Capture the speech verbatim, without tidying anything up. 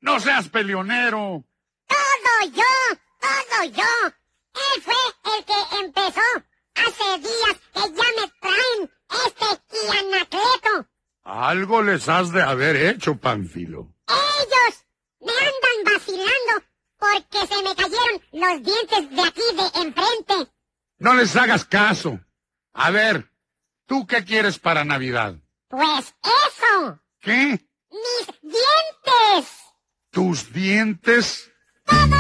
No seas peleonero. Todo yo, todo yo. Él fue el que empezó. Hace días que ya me traen este Anacleto. Algo les has de haber hecho, Pánfilo. Ellos me andan vacilando porque se me cayeron los dientes de aquí de enfrente. No les hagas caso. A ver, ¿tú qué quieres para Navidad? Pues eso. ¿Qué? ¡Mis dientes! ¿Tus dientes? ¡Todo